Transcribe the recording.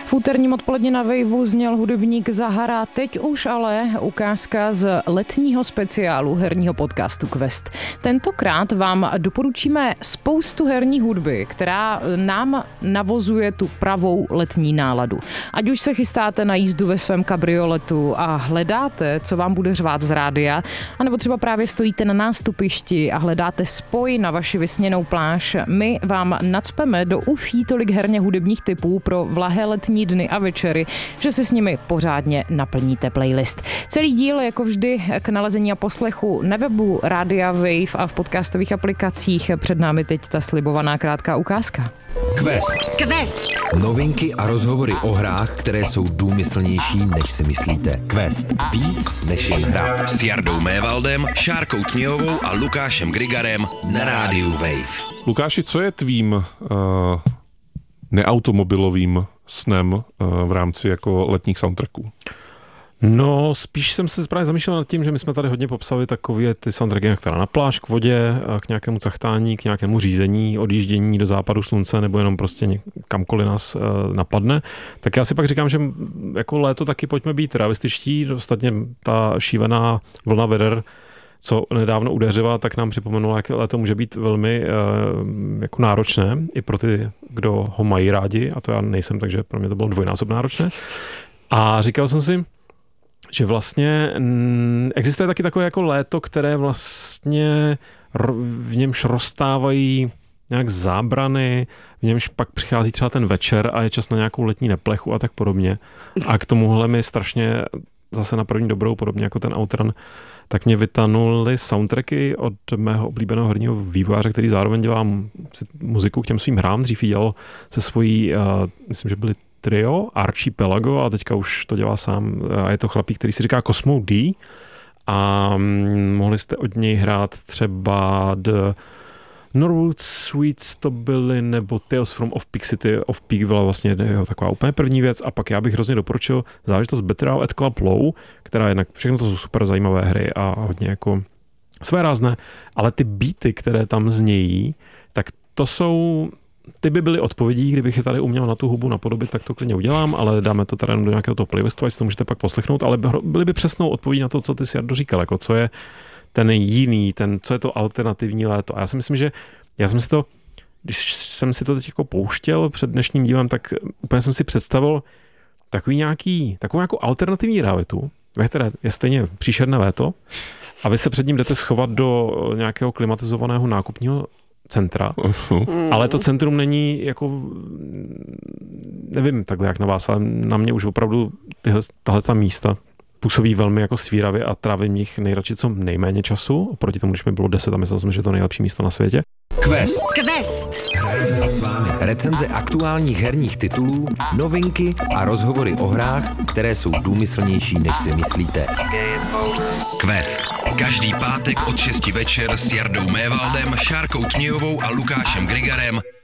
V úterním odpoledně na Waveu zněl hudebník Zahara, teď už ale ukázka z letního speciálu herního podcastu Quest. Tentokrát vám doporučíme spoustu herní hudby, která nám navozuje tu pravou letní náladu. Ať už se chystáte na jízdu ve svém kabrioletu a hledáte, co vám bude řvát z rádia, anebo třeba právě stojíte na nástupišti a hledáte spoj na vaši vysněnou pláž, my vám nacpeme do uší tolik herně hudebních tipů pro vlahé letní dny a večery, že si s nimi pořádně naplníte playlist. Celý díl jako vždy k nalezení a poslechu na webu Rádia Wave a v podcastových aplikacích. Před námi teď ta slibovaná krátká ukázka. Quest. Novinky a rozhovory o hrách, které jsou důmyslnější, než si myslíte. Quest. Víc než jen hra. S Jardou Mévaldem, Šárkou Tměhovou a Lukášem Grigarem na rádiu Wave. Lukáši, co je tvým neautomobilovým snem v rámci jako letních soundtracků? No, spíš jsem se právě zamýšlel nad tím, že my jsme tady hodně popsali takové ty soundtracky, která na pláž, k vodě, k nějakému cachtání, k nějakému řízení, odjíždění do západu slunce nebo jenom prostě kamkoliv nás napadne. Tak já si pak říkám, že jako léto taky pojďme být realističtí. Ostatně ta šívená vlna veder, co nedávno udeřila, tak nám připomenula, jak léto může být velmi jako náročné i pro ty, kdo ho mají rádi, a to já nejsem, takže pro mě to bylo dvojnásobně náročné. A říkal jsem si, že vlastně existuje taky takové jako léto, které vlastně v němž rozstávají nějak zábrany, v němž pak přichází třeba ten večer a je čas na nějakou letní neplechu a tak podobně. A k tomuhle mi strašně zase na první dobrou, podobně jako ten Outrun, tak mě vytanuly soundtracky od mého oblíbeného herního vývojáře, který zároveň dělá muziku k těm svým hrám. Dřív ji dělal se svojí, myslím, že byly trio, Archipelago, a teďka už to dělá sám. A je to chlapík, který si říká Cosmo D. A mohli jste od něj hrát třeba The Norwood Suites to byly, nebo Tales from Off-Peak City. Off-Peak byla vlastně jeho taková úplně první věc, a pak já bych hrozně doporučil záležitost Better at Club Low, která jednak všechno to jsou super zajímavé hry a hodně jako svérázné, ale ty beaty, které tam znějí, tak to jsou, ty by byly odpovědí, kdybych je tady uměl na tu hubu napodobit, tak to klidně udělám, ale dáme to tady do nějakého toho playlistu, ať si to můžete pak poslechnout, ale byly by přesnou odpovědí na to, co ty si Jardo říkal, jako co je ten jiný, co je to alternativní léto. A já si myslím, že když jsem si to teď jako pouštěl před dnešním dílem, tak úplně jsem si představil takovou nějakou alternativní realitu, ve které je stejně příšerné léto a vy se před ním jdete schovat do nějakého klimatizovaného nákupního centra, ale to centrum není jako, nevím takhle jak na vás, ale na mě už opravdu tahle místa působí velmi jako svíravě a trávím jich nejradši co nejméně času, oproti tomu, když mi bylo 10 a myslel jsem, že je to nejlepší místo na světě. Quest. Hrajeme si s vámi recenze aktuálních herních titulů, novinky a rozhovory o hrách, které jsou důmyslnější, než si myslíte. Quest. Každý pátek od 6 večer s Jardou Mévaldem, Šárkou Tměhovou a Lukášem Grigarem